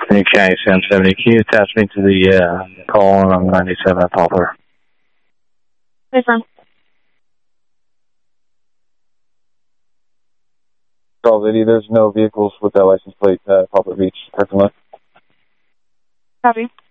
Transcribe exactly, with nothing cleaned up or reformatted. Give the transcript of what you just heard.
Okay, seven seventy. Can you attach me to the uh, call on ninety-seven at Poplar? Hey, friend. Call Liddy, there's no vehicles with that license plate at Poplar Beach parking lot. Copy.